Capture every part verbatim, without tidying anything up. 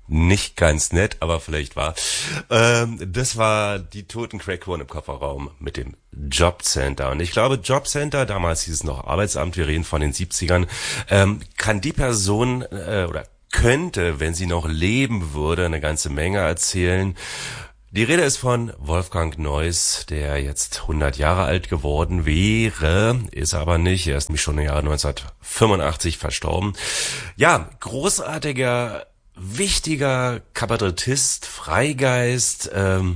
nicht ganz nett, aber vielleicht war. Ähm, das war die Toten Crackhorn im Kofferraum mit dem Jobcenter. Und ich glaube, Jobcenter, damals hieß es noch Arbeitsamt, wir reden von den siebzigern, ähm, kann die Person äh, oder könnte, wenn sie noch leben würde, eine ganze Menge erzählen. Die Rede ist von Wolfgang Neuss, der jetzt hundert Jahre alt geworden wäre, ist aber nicht. Er ist nämlich schon im Jahre neunzehnhundertfünfundachtzig verstorben. Ja, großartiger, wichtiger Kabarettist, Freigeist, ähm,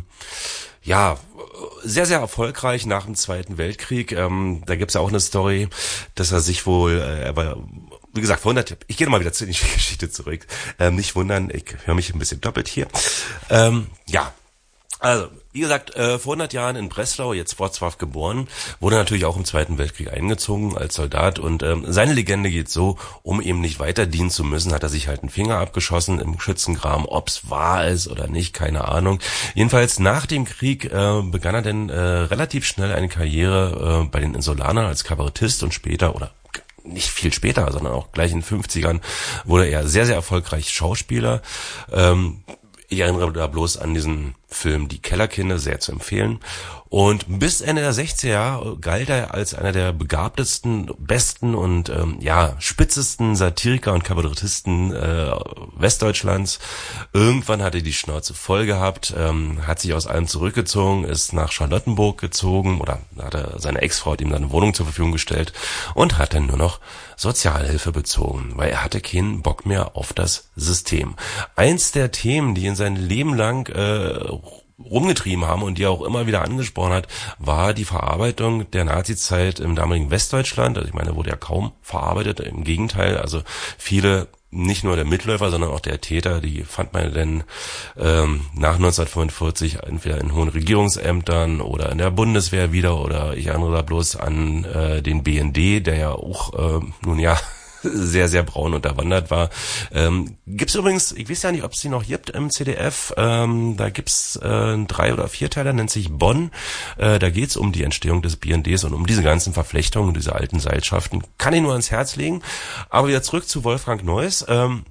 ja, sehr, sehr erfolgreich nach dem Zweiten Weltkrieg. Ähm, da gibt's ja auch eine Story, dass er sich wohl, äh, er war, wie gesagt, vor hundert, ich gehe nochmal wieder zu in die Geschichte zurück. Ähm, nicht wundern, ich höre mich ein bisschen doppelt hier. Ähm, ja. Also, wie gesagt, äh, vor hundert Jahren in Breslau, jetzt Wrocław geboren, wurde natürlich auch im Zweiten Weltkrieg eingezogen als Soldat und ähm, seine Legende geht so, um eben nicht weiter dienen zu müssen, hat er sich halt einen Finger abgeschossen im Schützengraben, ob's wahr ist oder nicht, keine Ahnung. Jedenfalls nach dem Krieg äh, begann er dann äh, relativ schnell eine Karriere äh, bei den Insulanern als Kabarettist und später, oder nicht viel später, sondern auch gleich in den fünfzigern, wurde er sehr, sehr erfolgreich Schauspieler. Ähm, Ich erinnere da bloß an diesen Film Die Kellerkinder, sehr zu empfehlen. Und bis Ende der sechziger Jahre galt er als einer der begabtesten, besten und ähm, ja spitzesten Satiriker und Kabarettisten äh, Westdeutschlands. Irgendwann hat er die Schnauze voll gehabt, ähm, hat sich aus allem zurückgezogen, ist nach Charlottenburg gezogen oder hat er, seine Ex-Frau hat ihm seine Wohnung zur Verfügung gestellt und hat dann nur noch Sozialhilfe bezogen, weil er hatte keinen Bock mehr auf das System. Eins der Themen, die in seinem Leben lang äh, rumgetrieben haben und die er auch immer wieder angesprochen hat, war die Verarbeitung der Nazizeit im damaligen Westdeutschland. Also ich meine, wurde ja kaum verarbeitet, im Gegenteil, also viele, nicht nur der Mitläufer, sondern auch der Täter, die fand man denn ähm, nach neunzehnhundertfünfundvierzig entweder in hohen Regierungsämtern oder in der Bundeswehr wieder, oder ich erinnere da bloß an äh, den B N D, der ja auch, äh, nun ja, sehr, sehr braun unterwandert war. Ähm, gibt's übrigens, ich weiß ja nicht, ob es die noch gibt im C D F, ähm, da gibt's äh, einen Drei- oder Vierteiler, nennt sich Bonn. Äh, da geht's um die Entstehung des B N Ds und um diese ganzen Verflechtungen, diese alten Seilschaften. Kann ich nur ans Herz legen. Aber wieder zurück zu Wolfgang Neuss. Ähm,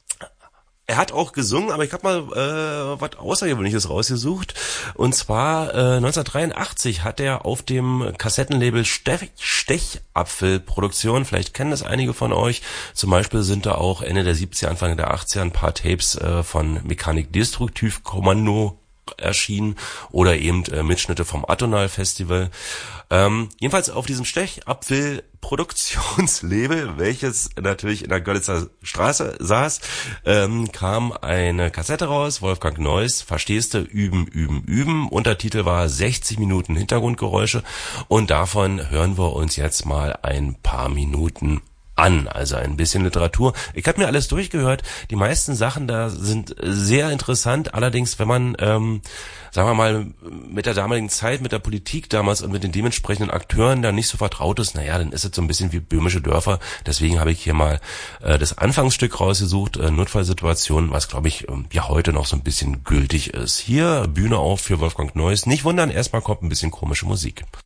Er hat auch gesungen, aber ich habe mal äh, was Außergewöhnliches rausgesucht. Und zwar äh, neunzehnhundertdreiundachtzig hat er auf dem Kassettenlabel Stech, Stechapfel Produktion, vielleicht kennen das einige von euch, zum Beispiel sind da auch Ende der siebziger, Anfang der achtziger ein paar Tapes äh, von Mechanik Destruktiv Kommando erschienen oder eben äh, Mitschnitte vom Atonal Festival. Ähm, jedenfalls auf diesem Stechapfel Produktionslabel, welches natürlich in der Görlitzer Straße saß, ähm, kam eine Kassette raus, Wolfgang Neuss, verstehste, üben, üben, üben. Untertitel war sechzig Minuten Hintergrundgeräusche und davon hören wir uns jetzt mal ein paar Minuten an, also ein bisschen Literatur. Ich habe mir alles durchgehört. Die meisten Sachen da sind sehr interessant. Allerdings, wenn man, ähm, sagen wir mal, mit der damaligen Zeit, mit der Politik damals und mit den dementsprechenden Akteuren da nicht so vertraut ist, naja, dann ist es so ein bisschen wie böhmische Dörfer. Deswegen habe ich hier mal äh, das Anfangsstück rausgesucht, äh, Notfallsituation, was, glaube ich, äh, ja heute noch so ein bisschen gültig ist. Hier Bühne auf für Wolfgang Neuss. Nicht wundern, erstmal kommt ein bisschen komische Musik.